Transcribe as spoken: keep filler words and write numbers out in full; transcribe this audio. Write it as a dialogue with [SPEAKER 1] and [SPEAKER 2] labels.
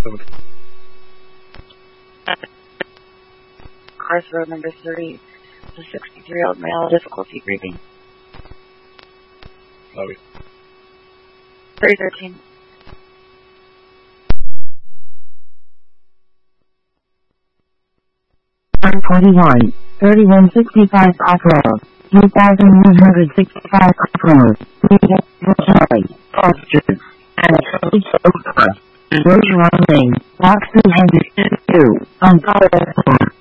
[SPEAKER 1] Course road number three. A sixty-three-year-old male, difficulty breathing.
[SPEAKER 2] Love
[SPEAKER 1] three thirteen.
[SPEAKER 3] one forty-one, thirty-one sixty-five off road, two thousand one hundred sixty-five off road, Charlie, Foster, and Charlie Sofa, Road Running, Box two hundred two, on Colorado.